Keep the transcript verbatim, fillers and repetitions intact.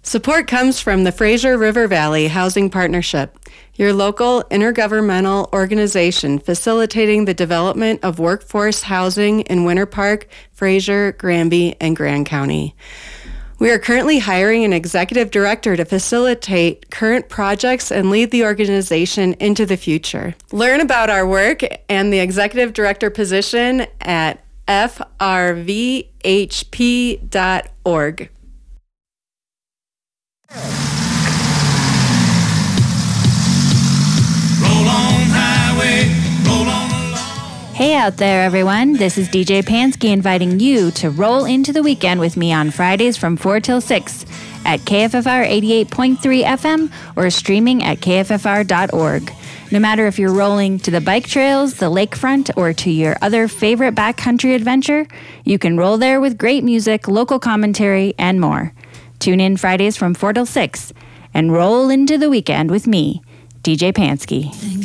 Support comes from the Fraser River Valley Housing Partnership, your local intergovernmental organization facilitating the development of workforce housing in Winter Park, Fraser, Granby, and Grand County. We are currently hiring an executive director to facilitate current projects and lead the organization into the future. Learn about our work and the executive director position at f r v h p dot org. Roll on highway, roll on along. Hey out there, everyone. This is D J Pansky inviting you to roll into the weekend with me on Fridays from four till six at K F F R eighty-eight point three F M or streaming at k f f r dot org. No matter if you're rolling to the bike trails, the lakefront, or to your other favorite backcountry adventure, you can roll there with great music, local commentary, and more. Tune in Fridays from four till six and roll into the weekend with me, D J Pansky.